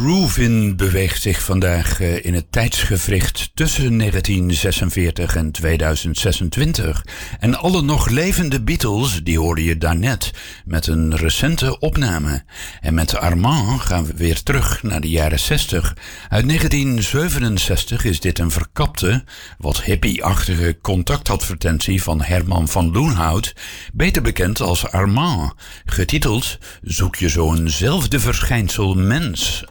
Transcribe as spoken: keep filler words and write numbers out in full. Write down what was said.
Groovin beweegt zich vandaag in het tijdsgewricht tussen negentien zesenveertig en tweeduizend zesentwintig. En alle nog levende Beatles, die hoorde je daarnet, met een recente opname. En met Armand gaan we weer terug naar de jaren zestig. Uit negentien zevenenzestig is dit een verkapte, wat hippie-achtige contactadvertentie van Herman van Loenhout, beter bekend als Armand, getiteld Zoek je zo'nzelfde verschijnsel mens